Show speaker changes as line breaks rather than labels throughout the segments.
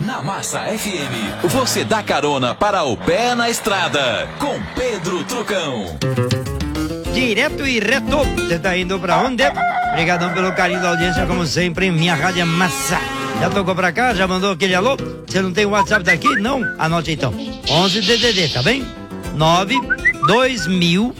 Na Massa FM, você dá carona para o pé na estrada, com Pedro Trucão.
Direto e reto, você tá indo pra onde? Obrigadão pelo carinho da audiência, como sempre, minha rádio é Massa. Já tocou pra cá? Já mandou aquele alô? Você não tem o WhatsApp daqui? Não? Anote então. 11 DDD, tá bem? 92000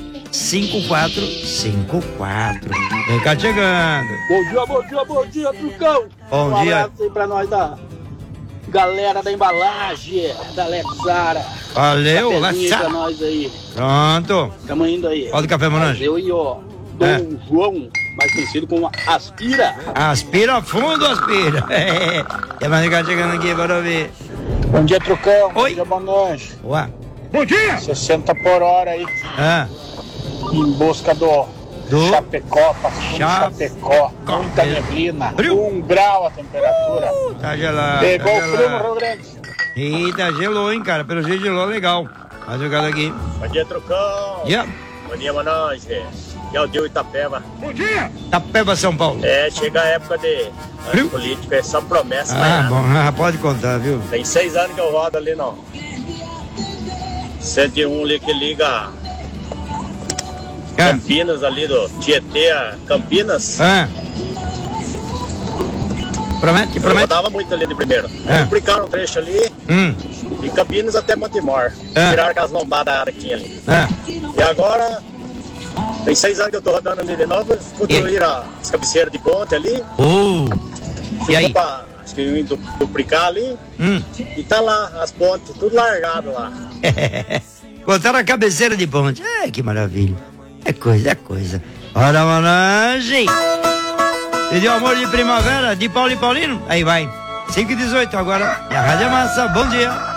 5454. Vem cá chegando.
Bom dia, Trucão.
Bom dia.
Abraço aí pra nós da galera da embalagem, da Lexara.
Valeu,
Cafezinho pra
Lexara.
nós aí.
Pronto.
Tamo indo aí.
Olha o café, Monange.
Eu e o Dom João, mais conhecido como Aspira.
Aspira fundo, aspira. Tem mais cá chegando aqui, bora ouvir.
Bom dia, Trucão.
Oi.
Bom dia, Monange.
Ué.
Bom dia!
60 por hora aí,
Ah,
em busca do Chapecó, passando Chapecó. Muita neblina,
Frio.
1 grau a temperatura.
tá gelado.
Pegou
tá
o frio no
gelado.
Rio Grande.
Eita, gelou, hein, cara. Pelo jeito gelou legal. Mais jogado aqui.
Bom dia, Trucão.
Yeah.
Bom dia, Monange. E é o dia Itapeva.
Bom dia!
Tapeba, São Paulo.
É, chega a época de
Frio?
política, é só promessa.
Ah,
né?
bom. Pode contar, viu?
Tem 6 anos que eu rodo ali, não. 101 ali que liga
Ah.
Campinas ali do Tietê a Campinas.
Ah. Promete,
Eu
promete.
rodava muito ali de primeiro.
É.
Duplicaram um trecho ali, de Campinas até Montemor.
É.
Tiraram aquelas lombadas que tinha ali.
Ah.
E agora, tem 6 anos que eu tô rodando ali de novo. Construíram as cabeceiras de ponte ali.
E aí?
Opa, acho que eu ia duplicar ali. E tá lá, as pontes, tudo largado lá.
Botaram a cabeceira de ponte. Que maravilha. É coisa, é coisa. Ora, Monange. Pediu amor de primavera de Paulo e Paulino? Aí vai. 5h18 agora. E a Rádio é Massa. Bom dia.